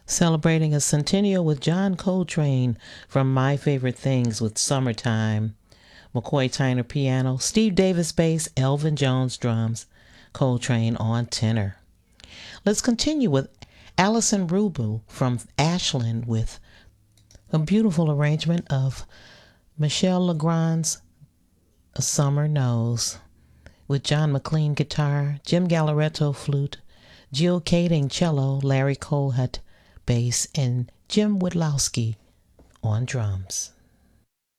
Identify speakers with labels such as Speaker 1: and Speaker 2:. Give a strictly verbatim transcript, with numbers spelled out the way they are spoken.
Speaker 1: Celebrating a centennial with John Coltrane from My Favorite Things with Summertime. McCoy Tyner piano, Steve Davis bass, Elvin Jones drums, Coltrane on tenor. Let's continue with Alison Rubu from Ashland with a beautiful arrangement of Michel Legrand's A Summer Knows with John McLean guitar, Jim Galleretto flute, Jill Kading cello, Larry Colhut bass, and Jim Wodlowski on drums.